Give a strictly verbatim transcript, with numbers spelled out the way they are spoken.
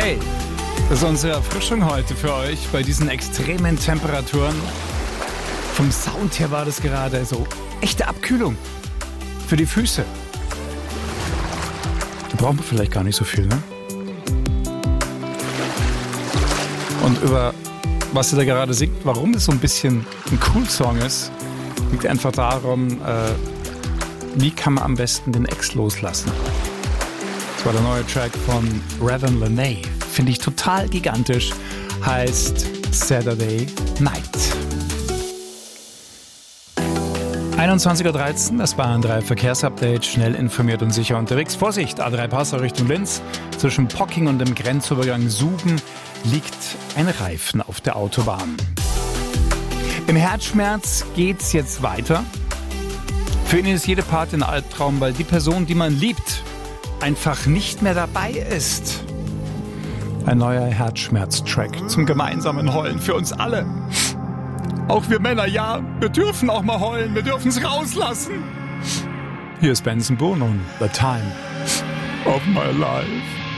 Hey, das ist unsere Erfrischung heute für euch bei diesen extremen Temperaturen. Vom Sound her war das gerade so echte Abkühlung für die Füße. Da brauchen wir vielleicht gar nicht so viel, ne? Und über was sie da gerade singt, warum es so ein bisschen ein Cool-Song ist, liegt einfach darum, äh, wie kann man am besten den Ex loslassen. Das war der neue Track von Raven Lenae. Finde ich total gigantisch. Heißt Saturday Night. einundzwanzig Uhr dreizehn, das Bayern drei Verkehrsupdate. Schnell informiert und sicher unterwegs. Vorsicht, A drei Passau Richtung Linz. Zwischen Pocking und dem Grenzübergang Suben liegt ein Reifen auf der Autobahn. Im Herzschmerz geht's jetzt weiter. Für ihn ist jede Party ein Albtraum, weil die Person, die man liebt, einfach nicht mehr dabei ist. Ein neuer Herzschmerz-Track zum gemeinsamen Heulen für uns alle. Auch wir Männer, ja, wir dürfen auch mal heulen, wir dürfen es rauslassen. Hier ist Benson Boone und The Time of My Life.